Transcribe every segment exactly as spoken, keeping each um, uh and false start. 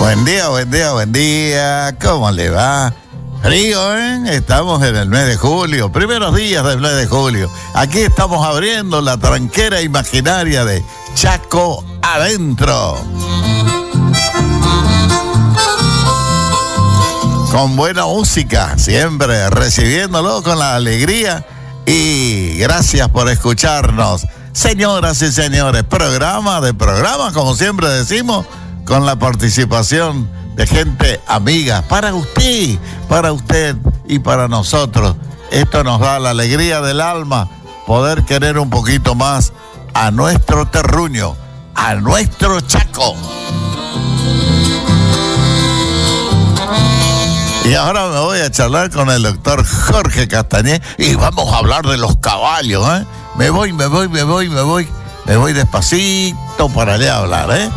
Buen día, buen día, buen día. ¿Cómo le va? Frío, ¿eh? Estamos en el mes de julio, primeros días del mes de julio. Aquí estamos abriendo la tranquera imaginaria de Chaco Adentro. Con buena música, siempre recibiéndolo con la alegría. Y gracias por escucharnos. Señoras y señores, programa de programa, como siempre decimos, con la participación de gente amiga, para usted, para usted y para nosotros. Esto nos da la alegría del alma, poder querer un poquito más a nuestro terruño, a nuestro Chaco. Y ahora me voy a charlar con el doctor Jorge Castañé y vamos a hablar de los caballos, ¿eh? Me voy, me voy, me voy, me voy, me voy despacito para allá a hablar, ¿eh?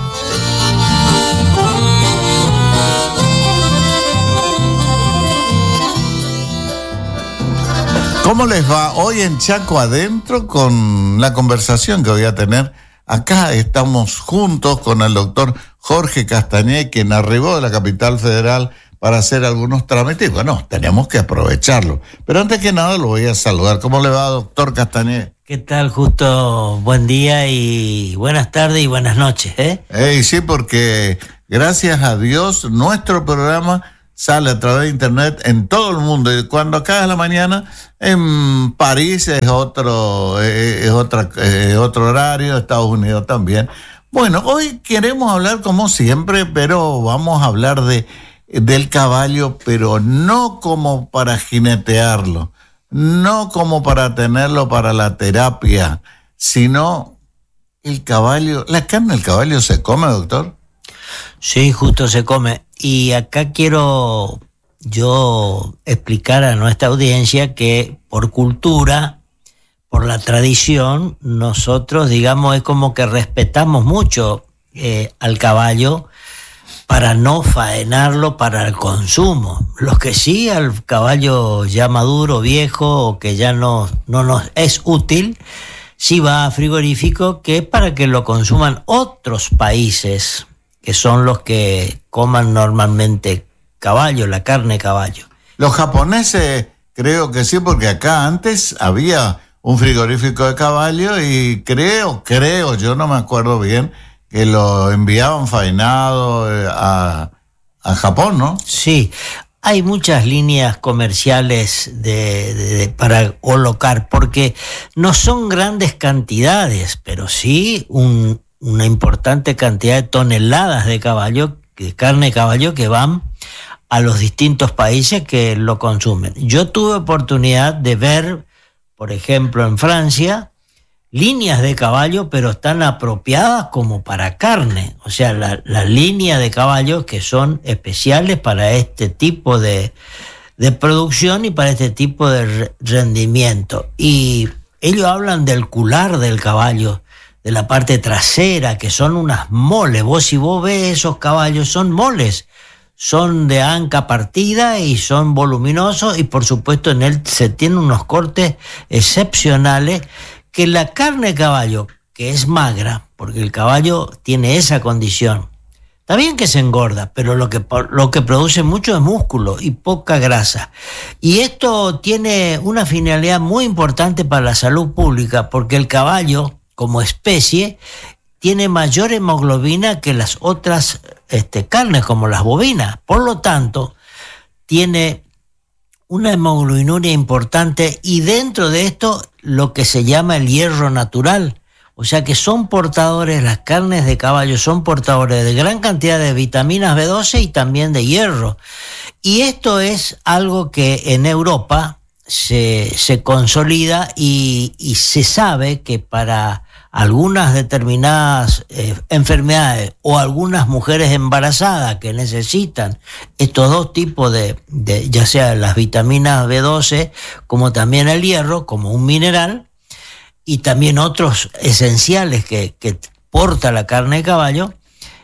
¿Cómo les va hoy en Chaco Adentro con la conversación que voy a tener? Acá estamos juntos con el doctor Jorge Castañé, quien arribó de la capital federal para hacer algunos trámites. Bueno, tenemos que aprovecharlo. Pero antes que nada lo voy a saludar. ¿Cómo le va, doctor Castañé? ¿Qué tal, Justo? Buen día y buenas tardes y buenas noches, ¿eh? Hey, sí, porque gracias a Dios nuestro programa sale a través de internet en todo el mundo. Y cuando acá es la mañana, en París es otro, es otra, es otro horario, Estados Unidos también. Bueno, hoy queremos hablar como siempre, pero vamos a hablar de del caballo, pero no como para jinetearlo, no como para tenerlo para la terapia, sino el caballo, la carne del caballo se come, doctor. Sí, justo se come. Y acá quiero yo explicar a nuestra audiencia que por cultura, por la tradición, nosotros, digamos, es como que respetamos mucho eh, al caballo para no faenarlo para el consumo. Los que sí al caballo ya maduro, viejo, o que ya no, no nos es útil, sí va a frigorífico, que es para que lo consuman otros países, que son los que coman normalmente caballo, la carne de caballo. Los japoneses creo que sí, porque acá antes había un frigorífico de caballo y creo, creo, yo no me acuerdo bien, que lo enviaban faenado a, a Japón, ¿no? Sí, hay muchas líneas comerciales de, de, de, para colocar, porque no son grandes cantidades, pero sí un, una importante cantidad de toneladas de caballo, de carne de caballo que van a los distintos países que lo consumen. Yo tuve oportunidad de ver, por ejemplo, en Francia, líneas de caballo, pero están apropiadas como para carne. O sea, las la líneas de caballos que son especiales para este tipo de, de producción y para este tipo de rendimiento. Y ellos hablan del cular del caballo, de la parte trasera, que son unas moles. Vos, si vos ves esos caballos, son moles. Son de anca partida y son voluminosos y, por supuesto, en él se tienen unos cortes excepcionales, que la carne de caballo, que es magra, porque el caballo tiene esa condición, está bien que se engorda, pero lo que, lo que produce mucho es músculo y poca grasa. Y esto tiene una finalidad muy importante para la salud pública, porque el caballo, como especie, tiene mayor hemoglobina que las otras este, carnes, como las bovinas. Por lo tanto, tiene una hemoglobinuria importante y dentro de esto lo que se llama el hierro natural. O sea que son portadores, las carnes de caballo son portadores de gran cantidad de vitaminas B doce y también de hierro. Y esto es algo que en Europa se, se consolida y, y se sabe que para algunas determinadas eh, enfermedades o algunas mujeres embarazadas que necesitan estos dos tipos de, de, ya sea las vitaminas B doce como también el hierro como un mineral y también otros esenciales que, que porta la carne de caballo,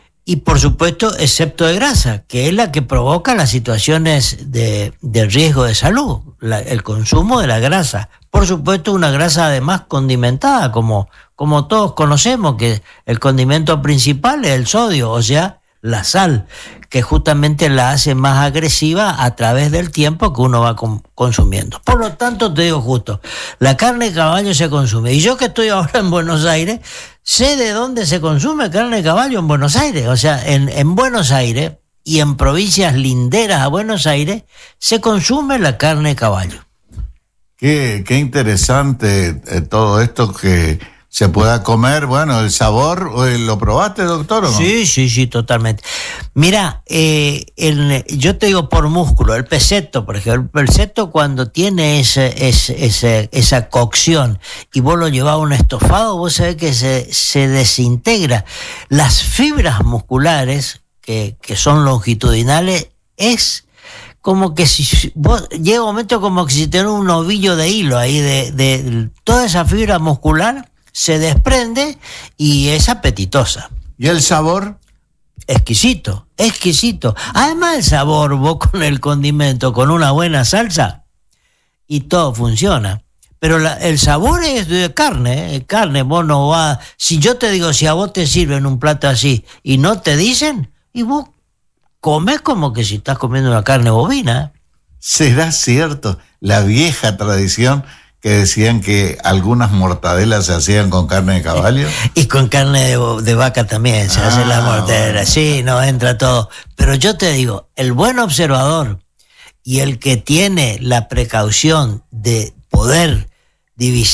y por supuesto excepto de grasa, que es la que provoca las situaciones de, de riesgo de salud, la, el consumo de la grasa. Por supuesto una grasa además condimentada, como, como todos conocemos, que el condimento principal es el sodio, o sea, la sal, que justamente la hace más agresiva a través del tiempo que uno va com- consumiendo. Por lo tanto, te digo justo, la carne de caballo se consume. Y yo que estoy ahora en Buenos Aires, sé de dónde se consume carne de caballo en Buenos Aires. O sea, en, en Buenos Aires y en provincias linderas a Buenos Aires se consume la carne de caballo. Qué, qué interesante eh, todo esto que se pueda comer. Bueno, el sabor, ¿lo probaste, doctor, o no? Sí, sí, sí, totalmente. Mira, eh, el, yo te digo por músculo, el peseto, por ejemplo, el peseto cuando tiene ese, ese, ese, esa cocción y vos lo llevás a un estofado, vos sabés que se, se desintegra. Las fibras musculares, que, que son longitudinales, es como que si vos, llega un momento como que si tenés un ovillo de hilo ahí, de, de toda esa fibra muscular se desprende y es apetitosa. ¿Y el sabor? Exquisito, exquisito. Además el sabor, vos con el condimento, con una buena salsa, y todo funciona. Pero la, el sabor es de carne, ¿eh? Carne, vos no vas... Si yo te digo, si a vos te sirven un plato así y no te dicen, y vos comes como que si estás comiendo una carne bovina. ¿Será cierto la vieja tradición que decían que algunas mortadelas se hacían con carne de caballo? Y con carne de, de vaca también se ah, hace la mortadela. Bueno. Sí, no entra todo. Pero yo te digo, el buen observador y el que tiene la precaución de poder divisar